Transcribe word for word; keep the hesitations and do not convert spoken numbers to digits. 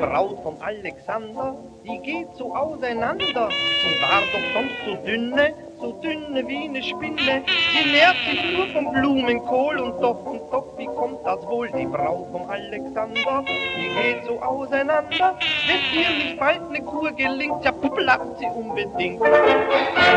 Braut vom Alexander, die geht so auseinander. Sie war doch sonst so dünne, so dünne wie eine Spinne. Sie nährt sich nur vom Blumenkohl und doch und doch, wie kommt das wohl? Die Braut vom Alexander, die geht so auseinander. Wenn ihr nicht bald eine Kur gelingt, ja, bleibt sie unbedingt.